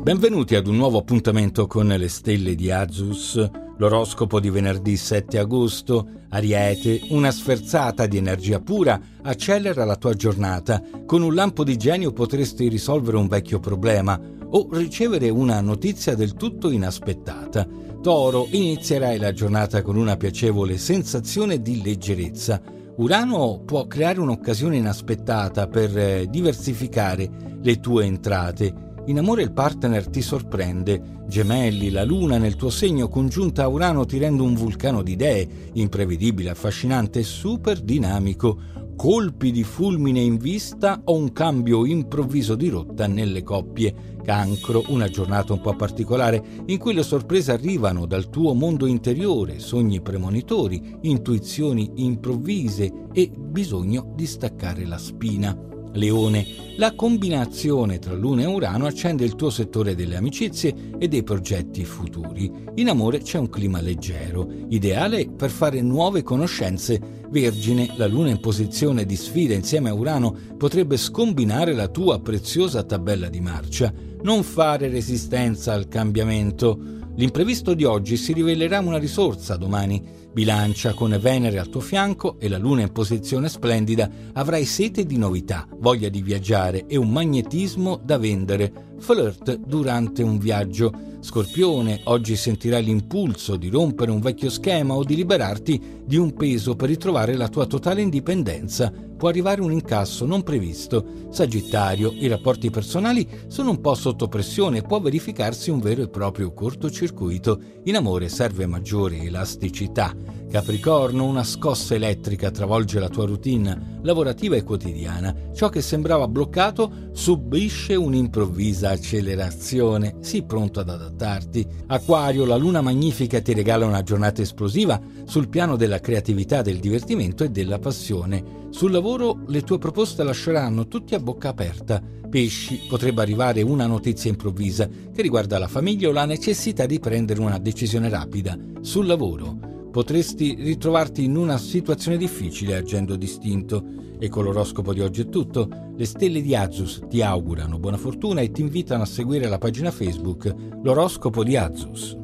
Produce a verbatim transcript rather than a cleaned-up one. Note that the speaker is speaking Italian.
Benvenuti ad un nuovo appuntamento con le stelle di Azus, l'oroscopo di venerdì sette agosto. Ariete, una sferzata di energia pura accelera la tua giornata. Con un lampo di genio potresti risolvere un vecchio problema o ricevere una notizia del tutto inaspettata. Toro, inizierai la giornata con una piacevole sensazione di leggerezza. Urano può creare un'occasione inaspettata per diversificare le tue entrate. In amore il partner ti sorprende. Gemelli, la luna nel tuo segno congiunta a Urano ti rende un vulcano di idee, imprevedibile, affascinante e super dinamico. Colpi di fulmine in vista o un cambio improvviso di rotta nelle coppie. Cancro, una giornata un po' particolare in cui le sorprese arrivano dal tuo mondo interiore, sogni premonitori, intuizioni improvvise e bisogno di staccare la spina. Leone, la combinazione tra Luna e Urano accende il tuo settore delle amicizie e dei progetti futuri. In amore c'è un clima leggero, ideale per fare nuove conoscenze. Vergine, la Luna in posizione di sfida insieme a Urano potrebbe scombinare la tua preziosa tabella di marcia. Non fare resistenza al cambiamento. L'imprevisto di oggi si rivelerà una risorsa domani. Bilancia, con Venere al tuo fianco e la Luna in posizione splendida, avrai sete di novità, voglia di viaggiare e un magnetismo da vendere. Flirt durante un viaggio. Scorpione, oggi sentirai l'impulso di rompere un vecchio schema o di liberarti di un peso per ritrovare la tua totale indipendenza. Può arrivare un incasso non previsto. Sagittario, i rapporti personali sono un po' sotto pressione e può verificarsi un vero e proprio cortocircuito. In amore serve maggiore elasticità. Capricorno, una scossa elettrica travolge la tua routine lavorativa e quotidiana. Ciò che sembrava bloccato subisce un'improvvisa accelerazione. Sii pronto ad adattarti. Acquario, la luna magnifica ti regala una giornata esplosiva sul piano della creatività, del divertimento e della passione. Sul lavoro le tue proposte lasceranno tutti a bocca aperta. Pesci, potrebbe arrivare una notizia improvvisa che riguarda la famiglia o la necessità di prendere una decisione rapida. Sul lavoro potresti ritrovarti in una situazione difficile agendo distinto. E con l'oroscopo di oggi è tutto. Le stelle di Azus ti augurano buona fortuna e ti invitano a seguire la pagina Facebook L'oroscopo di Azus.